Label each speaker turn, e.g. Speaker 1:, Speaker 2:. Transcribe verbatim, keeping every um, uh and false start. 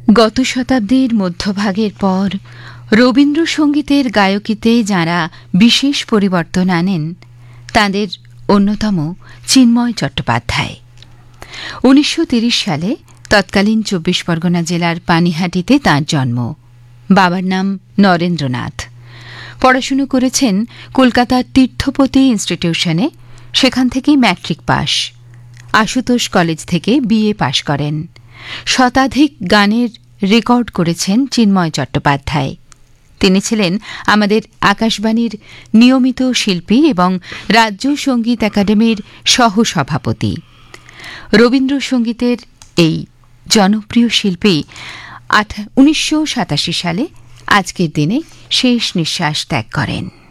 Speaker 1: গত শতাব্দীর মধ্যভাগের পর রবীন্দ্রসঙ্গীতের গায়কিতে যাঁরা বিশেষ পরিবর্তন আনেন তাঁদের অন্যতম চিন্ময় চট্টোপাধ্যায়। উনিশশো তিরিশ সালে তৎকালীন চব্বিশ পরগনা জেলার পানিহাটিতে তাঁর জন্ম। বাবার নাম নরেন্দ্রনাথ। পড়াশুনো করেছেন কলকাতার তীর্থপতি ইনস্টিটিউশনে, সেখান থেকেই ম্যাট্রিক পাশ। আশুতোষ কলেজ থেকে বিএ পাশ করেন। শতাধিক গানের রেকর্ড করেছেন চিন্ময় চট্টোপাধ্যায়। তিনি ছিলেন আমাদের আকাশবাণীর নিয়মিত শিল্পী এবং রাজ্য সঙ্গীত একাডেমির সহসভাপতি। রবীন্দ্রসঙ্গীতের এই জনপ্রিয় শিল্পী উনিশশো সাতাশি সালে আজকের দিনে শেষ নিঃশ্বাস ত্যাগ করেন।